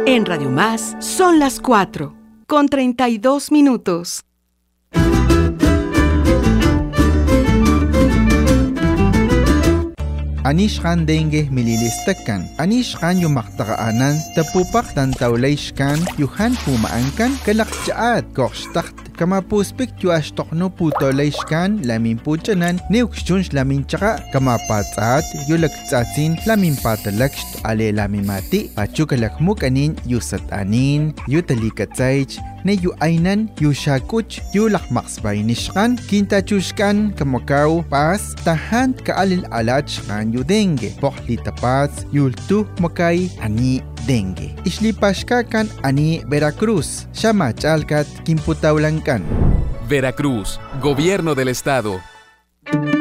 En Radio Más son las 4:32. Anishkan dengue mililistakan. Anishkan yung maktakaanan, tapupak tan tawlayshkan, yuhan pumaangkan, kalaksaat, kokstakt, kamapuspik yu ashtokno putolayshkan, lamin puchanan, neukshunsh lamin tsaka, kamapatsaat, yu lagtsatsin, lamin patalakst, ale lamin mati, pachukalakmukanin, yu satanin, yu talikatsaych, ne yu aynan, yu shakuch, yu lakmaksbaynishkan, kintachushkan, kamakaw, pas, tahan kaalil alachkan yu dengue, pohli tapats, yultu makay, ani dengue. Islipashkakan ani Veracruz, Shamachalkat, Kimputaulankan. Veracruz, Gobierno del Estado.